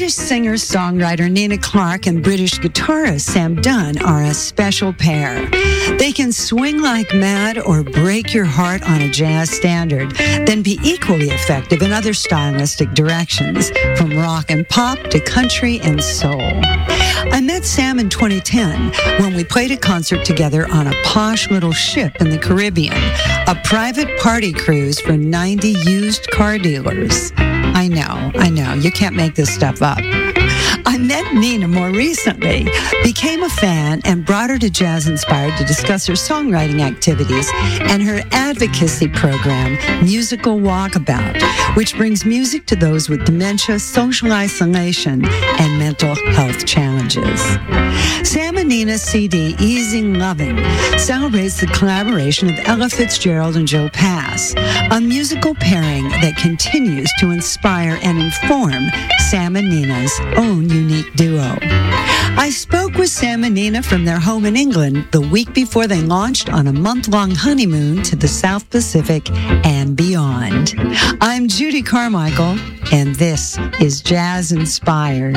British singer-songwriter Nina Clark and British guitarist Sam Dunn are a special pair. They can swing like mad or break your heart on a jazz standard, then be equally effective in other stylistic directions, from rock and pop to country and soul. I met Sam in 2010 when we played a concert together on a posh little ship in the Caribbean, a private party cruise for 90 used car dealers. I know, you can't make this stuff up. I met Nina more recently, became a fan, and brought her to Jazz Inspired to discuss her songwriting activities and her advocacy program, Musical Walkabout, which brings music to those with dementia, social isolation, and mental health challenges. Sam and Nina's CD, Easing Loving, celebrates the collaboration of Ella Fitzgerald and Joe Pass, a musical pairing that continues to inspire and inform Sam and Nina's own unique duo. I spoke with Sam and Nina from their home in England the week before they launched on a month-long honeymoon to the South Pacific and beyond. I'm Judy Carmichael, and this is Jazz Inspired.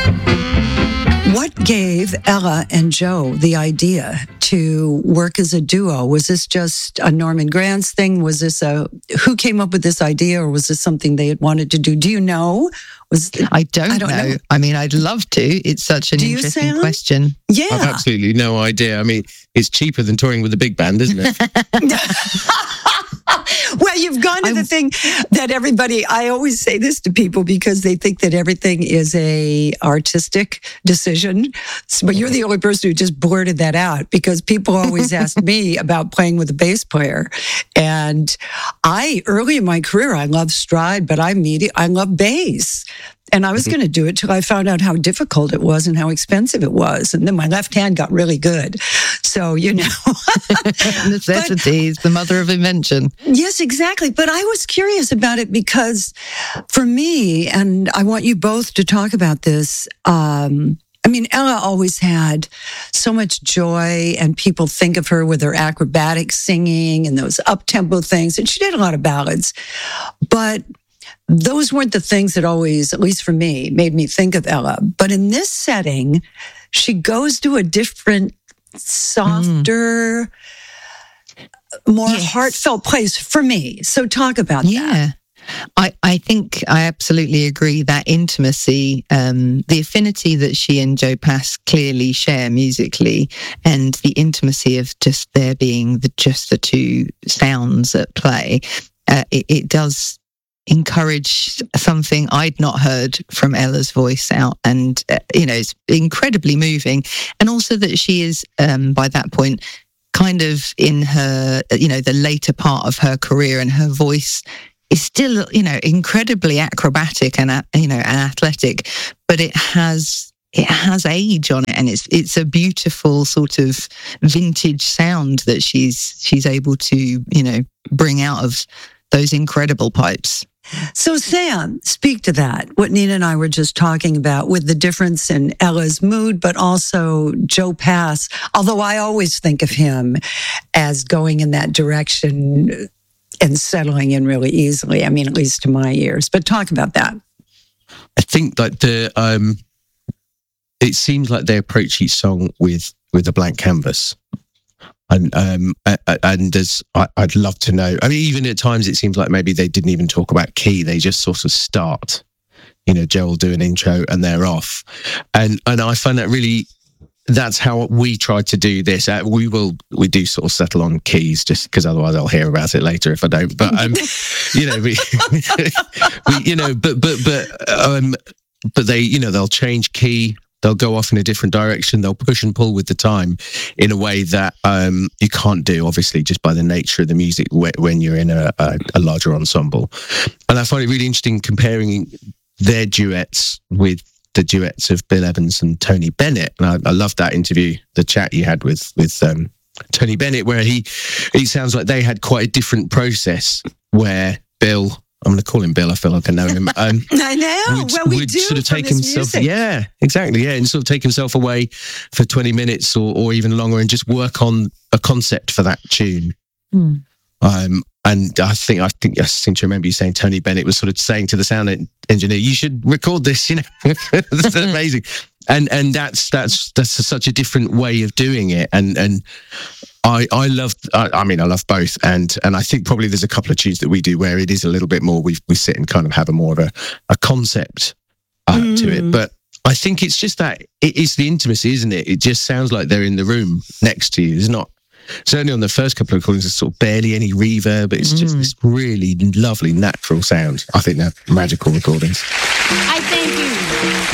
What gave Ella and Joe the idea to work as a duo? Was this just a Norman Granz thing? Who came up with this idea, or was this something they had wanted to do? Do you know? I don't know. I mean, I'd love to. It's such an interesting question. Yeah. I've absolutely no idea. I mean, it's cheaper than touring with a big band, isn't it? Well, you've gone to the thing that I always say this to people because they think that everything is a artistic decision. But you're the only person who just blurted that out, because people always ask me about playing with a bass player. And early in my career, I loved stride, but I love bass. And I was going to do it till I found out how difficult it was and how expensive it was. And then my left hand got really good. So, necessity is the mother of invention. Yes, exactly. But I was curious about it because for me, and I want you both to talk about this, Ella always had so much joy, and people think of her with her acrobatic singing and those up-tempo things. And she did a lot of ballads. But those weren't the things that always, at least for me, made me think of Ella. But in this setting, she goes to a different, softer, more heartfelt place for me. So talk about that. I think I absolutely agree that intimacy, the affinity that she and Joe Pass clearly share musically, and the intimacy of just there being just the two sounds at play, it does encourage something I'd not heard from Ella's voice out, and it's incredibly moving. And also that she is by that point kind of in her the later part of her career, and her voice is still incredibly acrobatic and athletic, but it has age on it, and it's a beautiful sort of vintage sound that she's able to bring out of those incredible pipes. So Sam, speak to that, what Nina and I were just talking about with the difference in Ella's mood, but also Joe Pass, although I always think of him as going in that direction and settling in really easily. I mean, at least to my ears. But talk about that. I think that it seems like they approach each song with a blank canvas. And as I'd love to know. I mean, even at times it seems like maybe they didn't even talk about key. They just sort of start. Joe will do an intro and they're off. And I find that really, that's how we try to do this. We do sort of settle on keys, just because otherwise I'll hear about it later if I don't. But but they they'll change key. They'll go off in a different direction. They'll push and pull with the time in a way that you can't do, obviously, just by the nature of the music when you're in a larger ensemble. And I find it really interesting comparing their duets with the duets of Bill Evans and Tony Bennett. And I love that interview, the chat you had with Tony Bennett, where he sounds like they had quite a different process, where Bill, I'm going to call him Bill, I feel like I know him. I know. We do sort of take himself, music. yeah, exactly, yeah, and sort of take himself away for 20 minutes or even longer and just work on a concept for that tune. I seem to remember you saying Tony Bennett was sort of saying to the sound engineer, "You should record this." That's amazing. And that's such a different way of doing it. And I love both. And I think probably there's a couple of tunes that we do where it is a little bit more, we sit and kind of have a more of a concept to it. But I think it's just that it is the intimacy, isn't it? It just sounds like they're in the room next to you. There's not, certainly on the first couple of recordings, there's sort of barely any reverb. It's just this really lovely natural sound. I think they're magical recordings. I thank you.